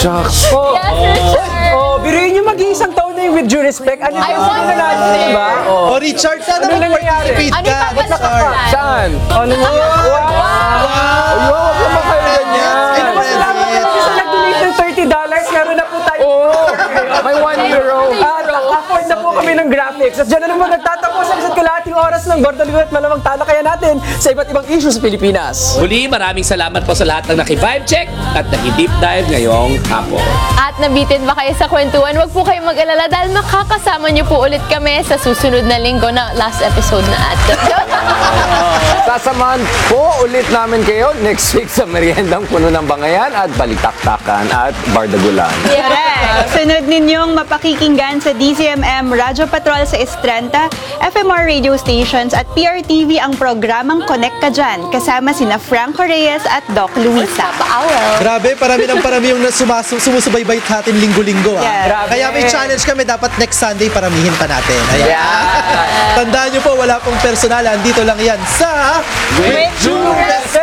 Shucks. Yes, Richard. Biruin niyo mag-iisang taon na yung with due respect. Ano I yung want na natin, to. diba? Oh, Richard, sana Ano mag-participate Ano ka. pa ba Richard. Saan? Ano mo? Ayun, wag naman kayo ganyan. Ay, naman salamat naman sa nag-donate ng $30. Meron na po tayo. Oo. May €1. Afford na po kami ng graphics. At dyan na naman nagtatapos ang isa't kalahating oras ng Gordon at malamang talakayan natin sa iba't ibang issues sa Pilipinas. Muli, maraming salamat po sa lahat ng naki-vibe check at naki-deep dive ngayong hapon. At nabitin ba kayo sa kwentuhan? Huwag po kayong mag-alala dahil makakasama niyo po ulit kami sa susunod na linggo na last episode na atin. Sasamahan po ulit namin kayo next week sa Meriendang Puno ng Bangayan at Balitaktakan at Bardagulan. Correct. Sunod ninyong mapakikinggan sa DZMM Radyo Patrol sa Estrenta, FMR radio stations at PRTV ang programang Connect Ka Dyan kasama sina Franco Reyes at Doc Luisa. Paawal. Grabe, parami yung sumusubaybay natin linggo-linggo. Yeah. Grabe. Kaya may challenge kami, dapat next Sunday paramihin pa natin. Ayan. Tandaan nyo po, wala pong personalan. Dito lang yan sa With due respect!